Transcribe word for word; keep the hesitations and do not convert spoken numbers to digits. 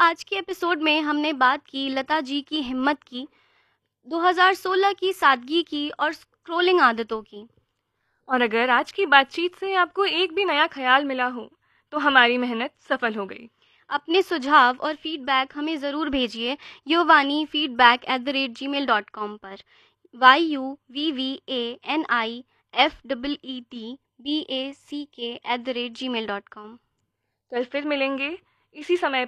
आज के एपिसोड में हमने बात की लता जी की हिम्मत की, दो हज़ार सोलह की सादगी की और स्क्रोलिंग आदतों की। और अगर आज की बातचीत से आपको एक भी नया ख्याल मिला हो तो हमारी मेहनत सफल हो गई। अपने सुझाव और फीडबैक हमें ज़रूर भेजिए योवानी feedback at the rate ji mail dot com पर। Why you we V A N I F double E T B ए सी के at the rate ji mail dot com. कल फिर मिलेंगे इसी समय